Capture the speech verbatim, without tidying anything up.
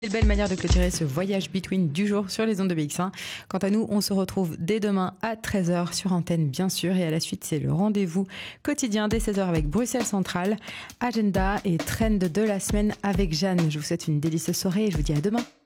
Quelle belle manière de clôturer ce voyage between du jour sur les ondes de B X un. Quant à nous, on se retrouve dès demain à treize heures sur antenne bien sûr, et à la suite c'est le rendez-vous quotidien dès seize heures avec Bruxelles Centrale, agenda et trend de la semaine avec Jeanne. Je vous souhaite une délicieuse soirée et je vous dis à demain.